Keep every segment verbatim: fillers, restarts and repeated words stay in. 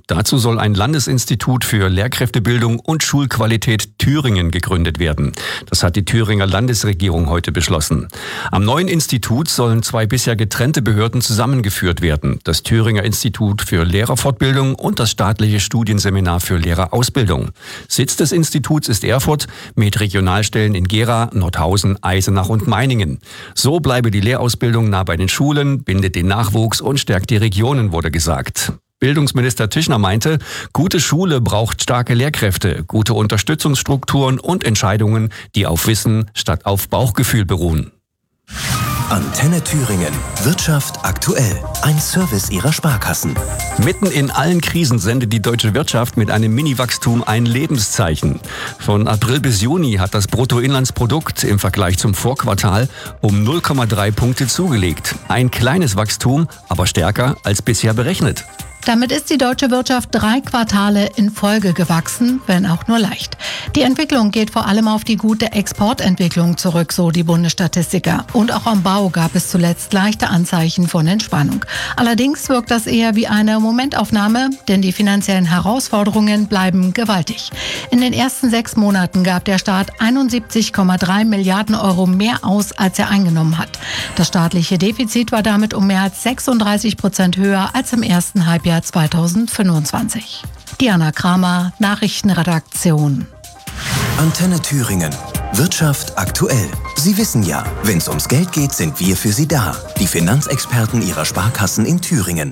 Dazu soll ein Landesinstitut für Lehrkräftebildung und Schulqualität Thüringen gegründet werden. Das hat die Thüringer Landesregierung heute beschlossen. Am neuen Institut sollen zwei bisher getrennte Behörden zusammengeführt werden. Das Thüringer Institut für Lehrerfortbildung und das staatliche Studienseminar für Lehrerausbildung. Sitz des Instituts ist Erfurt mit Regionalstellen in Gera, Nordhausen, Eisenach und Meiningen. So bleibe die Lehrausbildung nah bei den Schulen, bindet den Nachwuchs und stärkt die Regionen, wurde gesagt. Bildungsminister Tischner meinte, gute Schule braucht starke Lehrkräfte, gute Unterstützungsstrukturen und Entscheidungen, die auf Wissen statt auf Bauchgefühl beruhen. Antenne Thüringen. Wirtschaft aktuell. Ein Service ihrer Sparkassen. Mitten in allen Krisen sendet die deutsche Wirtschaft mit einem Mini-Wachstum ein Lebenszeichen. Von April bis Juni hat das Bruttoinlandsprodukt im Vergleich zum Vorquartal um null Komma drei Punkte zugelegt. Ein kleines Wachstum, aber stärker als bisher berechnet. Damit ist die deutsche Wirtschaft drei Quartale in Folge gewachsen, wenn auch nur leicht. Die Entwicklung geht vor allem auf die gute Exportentwicklung zurück, so die Bundesstatistiker. Und auch am Bau gab es zuletzt leichte Anzeichen von Entspannung. Allerdings wirkt das eher wie eine Momentaufnahme, denn die finanziellen Herausforderungen bleiben gewaltig. In den ersten sechs Monaten gab der Staat einundsiebzig Komma drei Milliarden Euro mehr aus, als er eingenommen hat. Das staatliche Defizit war damit um mehr als sechsunddreißig Prozent höher als im ersten Halbjahr zweitausendfünfundzwanzig. Diana Kramer, Nachrichtenredaktion. Antenne Thüringen. Wirtschaft aktuell. Sie wissen ja, wenn es ums Geld geht, sind wir für Sie da. Die Finanzexperten Ihrer Sparkassen in Thüringen.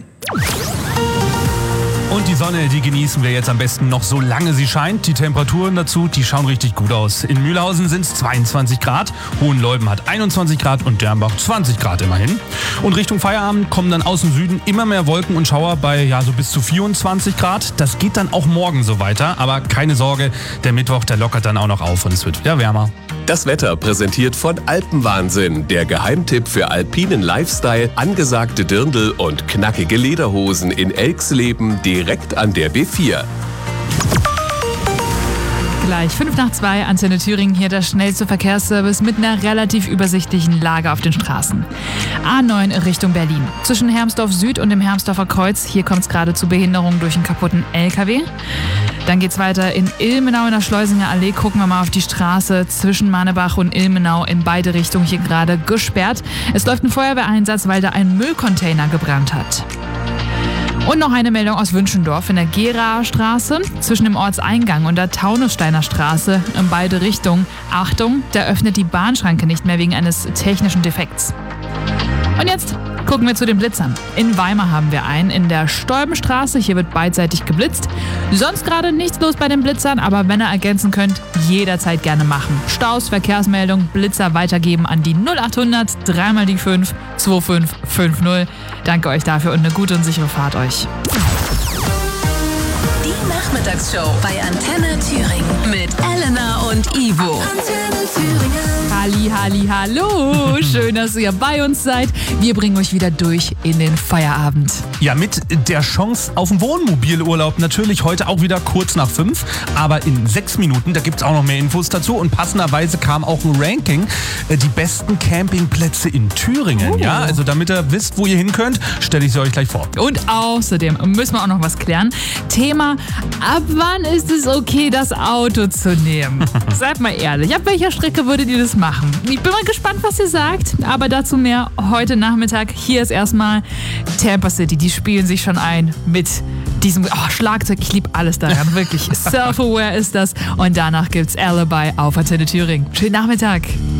Und die Sonne, die genießen wir jetzt am besten noch, solange sie scheint. Die Temperaturen dazu, die schauen richtig gut aus. In Mühlhausen sind es zweiundzwanzig Grad, Hohenleuben hat einundzwanzig Grad und Dernbach zwanzig Grad immerhin. Und Richtung Feierabend kommen dann aus dem Süden immer mehr Wolken und Schauer bei ja so bis zu vierundzwanzig Grad. Das geht dann auch morgen so weiter, aber keine Sorge, der Mittwoch, der lockert dann auch noch auf und es wird wieder wärmer. Das Wetter präsentiert von Alpenwahnsinn, der Geheimtipp für alpinen Lifestyle, angesagte Dirndl und knackige Lederhosen in Elxleben direkt an der B vier. Gleich fünf nach zwei, Antenne Thüringen, hier der schnellste Verkehrsservice mit einer relativ übersichtlichen Lage auf den Straßen. A neun Richtung Berlin. Zwischen Hermsdorf Süd und dem Hermsdorfer Kreuz, hier kommt es gerade zu Behinderungen durch einen kaputten L K W. Dann geht's weiter in Ilmenau in der Schleusinger Allee. Gucken wir mal auf die Straße zwischen Manebach und Ilmenau in beide Richtungen hier gerade gesperrt. Es läuft ein Feuerwehreinsatz, weil da ein Müllcontainer gebrannt hat. Und noch eine Meldung aus Wünschendorf in der Geraer Straße zwischen dem Ortseingang und der Taunussteiner Straße in beide Richtungen. Achtung, da öffnet die Bahnschranke nicht mehr wegen eines technischen Defekts. Und jetzt gucken wir zu den Blitzern. In Weimar haben wir einen in der Stolbenstraße. Hier wird beidseitig geblitzt. Sonst gerade nichts los bei den Blitzern, aber wenn ihr ergänzen könnt, jederzeit gerne machen. Staus, Verkehrsmeldung, Blitzer weitergeben an die null achthundert drei mal die fünf zwei fünf fünf null. Danke euch dafür und eine gute und sichere Fahrt euch. Die Nachmittagsshow bei Antenne Thüringen mit Elena und Ivo. Antenne Thüringen. Halli, halli, hallo. Schön, dass ihr bei uns seid. Wir bringen euch wieder durch in den Feierabend. Ja, mit der Chance auf einen Wohnmobilurlaub natürlich heute auch wieder kurz nach fünf. Aber in sechs Minuten, da gibt es auch noch mehr Infos dazu. Und passenderweise kam auch ein Ranking, äh, die besten Campingplätze in Thüringen. Oh. Ja, also damit ihr wisst, wo ihr hin könnt, stelle ich sie euch gleich vor. Und außerdem müssen wir auch noch was klären. Thema, ab wann ist es okay, das Auto zu nehmen? Seid mal ehrlich, ab welcher Strecke würdet ihr das machen? Ich bin mal gespannt, was ihr sagt, aber dazu mehr heute Nachmittag. Hier ist erstmal Tampa City, die spielen sich schon ein mit diesem oh, Schlagzeug. Ich liebe alles daran, wirklich. Self-aware ist das. Und danach gibt's Alibi auf Antenne Thüringen. Schönen Nachmittag.